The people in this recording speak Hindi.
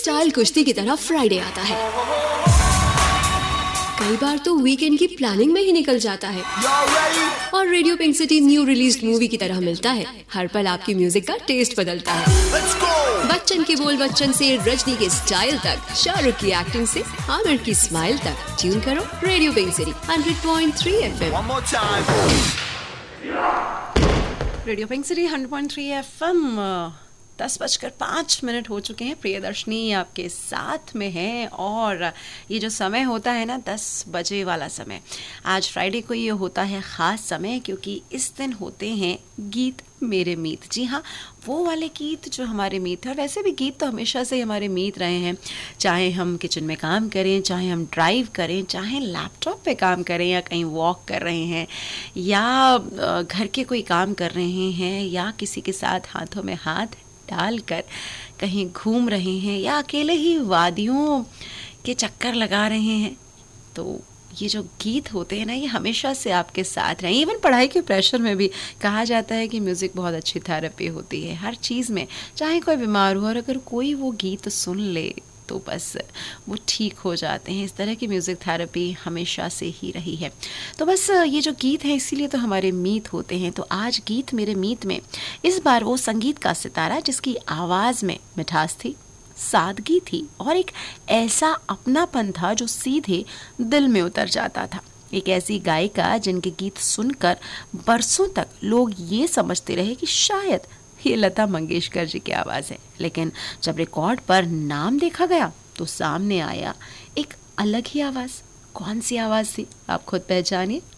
स्टाइल कुश्ती की तरह फ्राइडे आता है, कई बार तो वीकेंड की प्लानिंग में ही निकल जाता है। और radio pink city new released movie की तरह मिलता है, हर पल आपकी म्यूजिक का टेस्ट बदलता है। बच्चन के बोल बच्चन से रेजनी के स्टाइल तक, शाहरुख की एक्टिंग से आमिर की स्माइल तक, ट्यून करो radio pink city 100.3 FM। Radio pink city 100.3 FM। 10:05 हो चुके हैं। प्रियदर्शनी आपके साथ में है और ये जो समय होता है ना 10 बजे वाला समय, आज फ्राइडे को ये होता है ख़ास समय, क्योंकि इस दिन होते हैं गीत मेरे मीत। जी हाँ, वो वाले गीत जो हमारे मीत है। और वैसे भी गीत तो हमेशा से हमारे मीत रहे हैं, चाहे हम किचन में काम करें, चाहे हम ड्राइव करें, चाहे लैपटॉप पे काम करें, या कहीं वॉक कर रहे हैं, या घर के कोई काम कर रहे हैं, या किसी के साथ हाथों में हाथ डालकर कहीं घूम रहे हैं, या अकेले ही वादियों के चक्कर लगा रहे हैं। तो ये जो गीत होते हैं ना, ये हमेशा से आपके साथ रहे। इवन पढ़ाई के प्रेशर में भी कहा जाता है कि म्यूज़िक बहुत अच्छी थेरेपी होती है हर चीज़ में। चाहे कोई बीमार हो और अगर कोई वो गीत सुन ले तो बस वो ठीक हो जाते हैं। इस तरह की म्यूज़िक थेरेपी हमेशा से ही रही है। तो बस ये जो गीत हैं इसीलिए तो हमारे मीत होते हैं। तो आज गीत मेरे मीत में इस बार वो संगीत का सितारा जिसकी आवाज़ में मिठास थी, सादगी थी और एक ऐसा अपनापन था जो सीधे दिल में उतर जाता था। एक ऐसी गायिका जिनके गीत सुनकर बरसों तक लोग ये समझते रहे कि शायद ये लता मंगेशकर जी की आवाज़ है। लेकिन जब रिकॉर्ड पर नाम देखा गया तो सामने आया एक अलग ही आवाज़। कौन सी आवाज़ थी, आप खुद पहचानिए